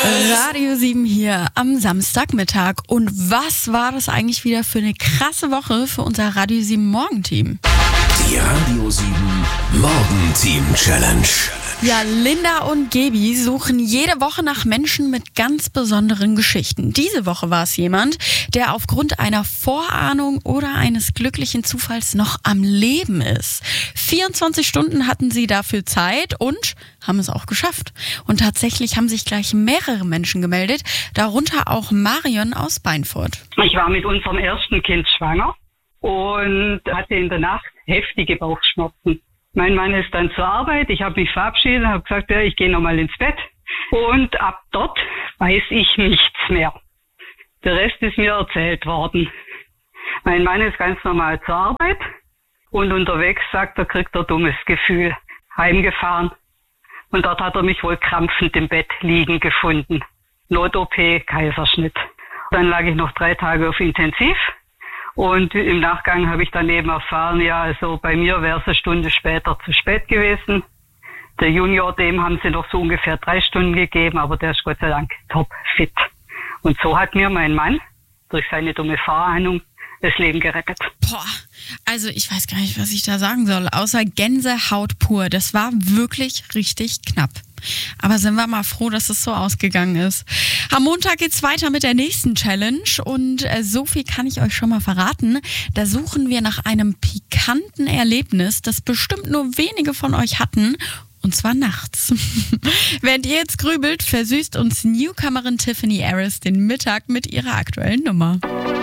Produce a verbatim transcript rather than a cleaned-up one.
Radio sieben hier am Samstagmittag. Und was war das eigentlich wieder für eine krasse Woche für unser Radio sieben Morgenteam? Die Radio sieben Morgenteam Challenge. Ja, Linda und Gebi suchen jede Woche nach Menschen mit ganz besonderen Geschichten. Diese Woche war es jemand, der aufgrund einer Vorahnung oder eines glücklichen Zufalls noch am Leben ist. vierundzwanzig Stunden hatten sie dafür Zeit und haben es auch geschafft. Und tatsächlich haben sich gleich mehrere Menschen gemeldet, darunter auch Marion aus Beinfurt. Ich war mit unserem ersten Kind schwanger und hatte in der Nacht heftige Bauchschmerzen. Mein Mann ist dann zur Arbeit, ich habe mich verabschiedet, habe gesagt, ja, ich gehe nochmal ins Bett. Und ab dort weiß ich nichts mehr. Der Rest ist mir erzählt worden. Mein Mann ist ganz normal zur Arbeit und unterwegs, sagt er, kriegt er dummes Gefühl. Heimgefahren und dort hat er mich wohl krampfend im Bett liegen gefunden. Not-O P, Kaiserschnitt. Dann lag ich noch drei Tage auf Intensiv. Und im Nachgang habe ich dann eben erfahren, ja, also bei mir wäre es eine Stunde später zu spät gewesen. Der Junior, dem haben sie noch so ungefähr drei Stunden gegeben, aber der ist Gott sei Dank top fit. Und so hat mir mein Mann durch seine dumme Vorahnung das Leben gerettet. Boah, also ich weiß gar nicht, was ich da sagen soll, außer Gänsehaut pur. Das war wirklich richtig knapp. Aber sind wir mal froh, dass es so ausgegangen ist. Am Montag geht's weiter mit der nächsten Challenge und äh, so viel kann ich euch schon mal verraten. Da suchen wir nach einem pikanten Erlebnis, das bestimmt nur wenige von euch hatten. Und zwar nachts. Während ihr jetzt grübelt, versüßt uns Newcomerin Tiffany Harris den Mittag mit ihrer aktuellen Nummer.